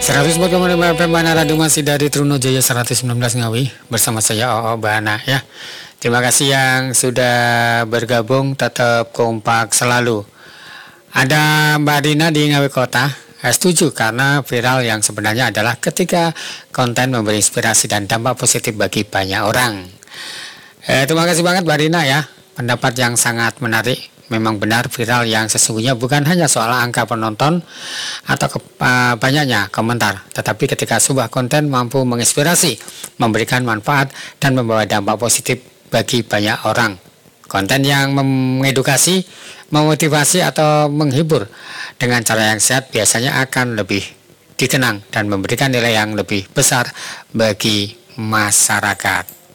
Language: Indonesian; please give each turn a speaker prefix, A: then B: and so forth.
A: 104,5 FM Bana Radio masih dari Trunojaya 119 Ngawi bersama saya OO Bana ya. Terima kasih yang sudah bergabung, tetap kompak selalu. Ada Mbak Dina di Ngawi Kota. Setuju karena viral yang sebenarnya adalah ketika konten memberi inspirasi dan dampak positif bagi banyak orang. Terima kasih banget Mbak Dina ya. Pendapat yang sangat menarik. Memang benar viral yang sesungguhnya bukan hanya soal angka penonton atau banyaknya komentar, tetapi ketika sebuah konten mampu menginspirasi, memberikan manfaat, dan membawa dampak positif bagi banyak orang. Konten yang mengedukasi, memotivasi, atau menghibur dengan cara yang sehat biasanya akan lebih dikenang dan memberikan nilai yang lebih besar bagi masyarakat.